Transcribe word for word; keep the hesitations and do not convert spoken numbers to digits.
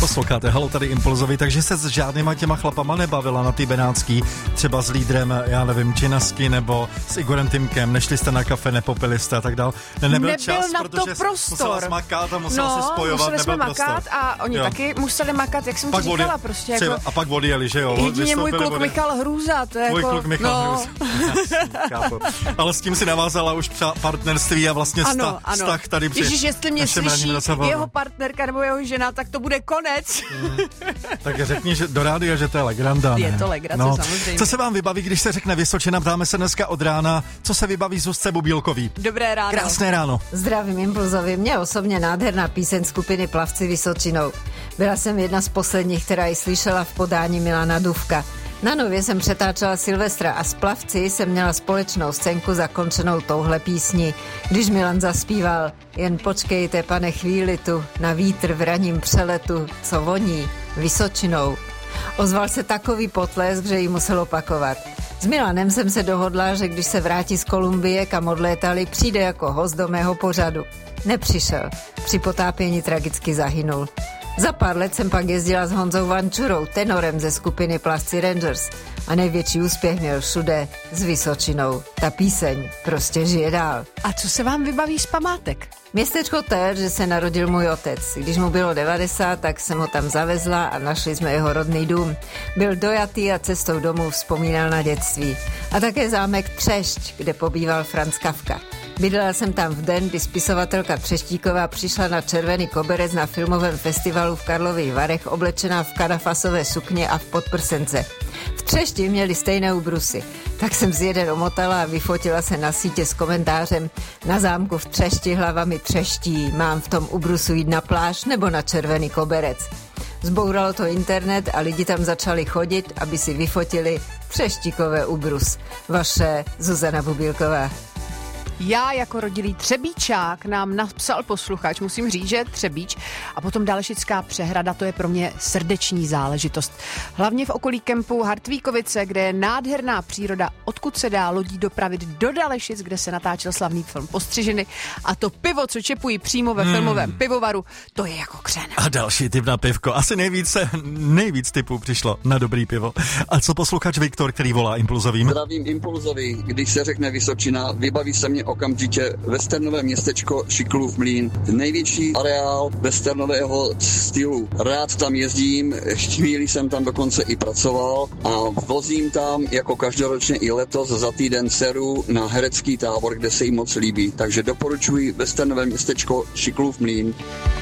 Posloucháte Halo, tady Impulzový, takže se s žádnýma těma chlapama nebavila na ty benátský, třeba s lídrem, já nevím, Činasky nebo s Igorem Timkem, nešli jste na kafe, nepopili jste a tak dál. Ne, nebyl, nebyl čas, na to prostor. Musela smakat a musela no, se spojovat, museli jsme nebyl makat prostor. a oni jo. taky museli makat, jak jsem pak ti říkala, prostě třeba, jako... A pak odjeli, že jo? Jedině můj kluk vody. Michal Hrůza, to je Tvůj jako... kluk Michal no. Hrůza. Ale s tím si navázala už partnerství a vlastně ano, vztah, ano. vztah tady při... Ježíš, jestli mě slyší jeho partnerka nebo jeho žena, tak to bude konec. Mm. Tak řekni že do rádia, že to je legranda, Je ne? to legrace, no. samozřejmě. Co se vám vybaví, když se řekne Vysočina? Ptáme se dneska od rána. Co se vybaví Zuzce Bubílkový? Dobré ráno. Krásné ráno. Zdravím Impulzovi. Mě osobně nádherná píseň skupiny Plavci Vysočinou. Byla jsem jedna z posledních, která ji slyšela v podání Milana Dufka. Na Nově jsem přetáčela Silvestra a s Plavci jsem měla společnou scénku zakončenou touhle písní. Když Milan zaspíval: jen počkejte, pane, chvíli tu, na vítr v raním přeletu, co voní Vysočinou. Ozval se takový potlesk, že ji musel opakovat. S Milanem jsem se dohodla, že když se vrátí z Kolumbie, kam odlétali, přijde jako host do mého pořadu. Nepřišel. Při potápění tragicky zahynul. Za pár let jsem pak jezdila s Honzou Vančurou, tenorem ze skupiny Plavci Rangers, a největší úspěch měl všude s Vysočinou. Ta píseň prostě žije dál. A co se vám vybaví z památek? Městečko Ter, že se narodil můj otec. Když mu bylo devadesát, tak jsem ho tam zavezla a našli jsme jeho rodný dům. Byl dojatý a cestou domů vzpomínal na dětství. A také zámek Třešť, kde pobýval Franz Kafka. Bydlela jsem tam v den, kdy spisovatelka Třeštíková přišla na Červený koberec na filmovém festivalu v Karlových Varech oblečená v kadafasové sukně a v podprsence. V Třešti měli stejné ubrusy, tak jsem z jeden omotala a vyfotila se na sítě s komentářem: na zámku v Třešti hlavami třeští, mám v tom ubrusu jít na pláž nebo na Červený koberec. Zbouralo to internet a lidi tam začali chodit, aby si vyfotili třeštíkové ubrus. Vaše Zuzana Bubílková. Já jako rodilý Třebíčák nám napsal posluchač, musím říct, že Třebíč a potom Dalešická přehrada, to je pro mě srdeční záležitost. Hlavně v okolí kempu Hartvíkovice, kde je nádherná příroda, odkud se dá lodí dopravit do Dalešic, kde se natáčel slavný film Postřižiny, a to pivo, co čepují přímo ve hmm. filmovém pivovaru, to je jako křen. A další tip na pivko. Asi nejvíc, nejvíc tipů přišlo na dobrý pivo. A co posluchač Viktor, který volá Impulzovým? Zdravím Impulzový. Když se řekne Vysočina, vybaví se mě okamžitě westernové městečko Šiklův Mlýn. Největší areál westernového stylu. Rád tam jezdím, chvíli jsem tam dokonce i pracoval a vozím tam jako každoročně i letos za týden dceru na herecký tábor, kde se jí moc líbí. Takže doporučuji westernové městečko Šiklův Mlýn.